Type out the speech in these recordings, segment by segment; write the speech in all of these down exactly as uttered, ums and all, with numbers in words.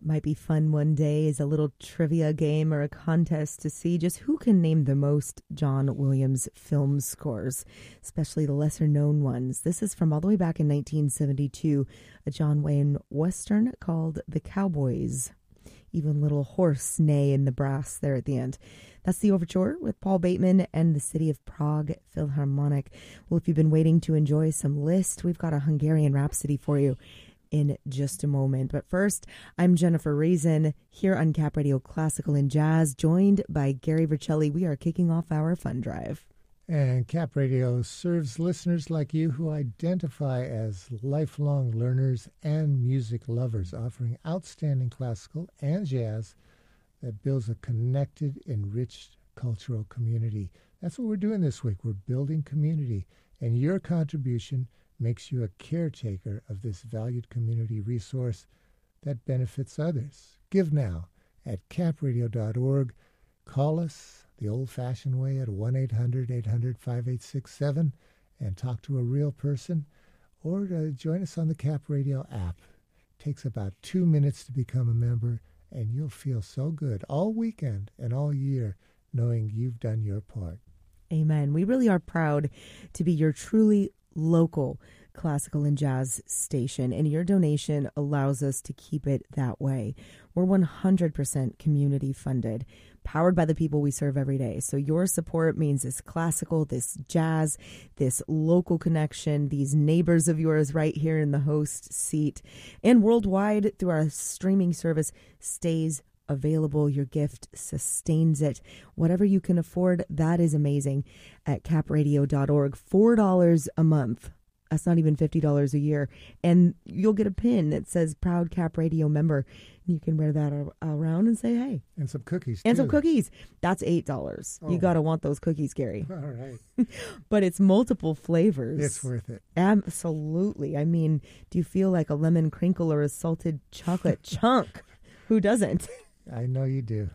might be fun one day is a little trivia game or a contest to see just who can name the most John Williams film scores, especially the lesser known ones. This is from all the way back in nineteen seventy-two, a John Wayne Western called The Cowboys. Even little horse neigh in the brass there at the end. That's the overture with Paul Bateman and the City of Prague Philharmonic. Well, if you've been waiting to enjoy some Liszt, we've got a Hungarian Rhapsody for you in just a moment. But first, I'm Jennifer Raisin here on Cap Radio Classical and Jazz, joined by Gary Vercelli. We are kicking off our fun drive. And Cap Radio serves listeners like you who identify as lifelong learners and music lovers, offering outstanding classical and jazz that builds a connected, enriched cultural community. That's what we're doing this week. We're building community, and your contribution makes you a caretaker of this valued community resource that benefits others. Give now at cap radio dot org. Call us the old-fashioned way at one eight hundred eight hundred five eight six seven and talk to a real person, or to join us on the Cap Radio app. It takes about two minutes to become a member, and you'll feel so good all weekend and all year knowing you've done your part. Amen. We really are proud to be your truly local classical and jazz station, and your donation allows us to keep it that way. We're one hundred percent community funded, powered by the people we serve every day. So your support means this classical, this jazz, this local connection, these neighbors of yours right here in the host seat, and worldwide through our streaming service stays available. Your gift sustains it. Whatever you can afford, that is amazing at cap radio dot org. four dollars a month. That's not even fifty dollars a year. And you'll get a pin that says Proud Cap Radio member. You can wear that around and say, hey. And some cookies, And too. some cookies. That's eight dollars. Oh. You got to want those cookies, Gary. All right. But it's multiple flavors. It's worth it. Absolutely. I mean, do you feel like a lemon crinkle or a salted chocolate chunk? Who doesn't? I know you do.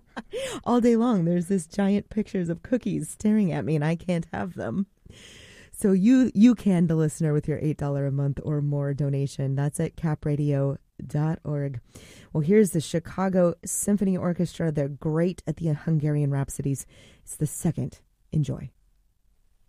All day long, there's this giant pictures of cookies staring at me, and I can't have them. So you you can, the listener, with your eight dollars a month or more donation. That's at cap radio dot org. Well, here's the Chicago Symphony Orchestra. They're great at the Hungarian Rhapsodies. It's the second. Enjoy.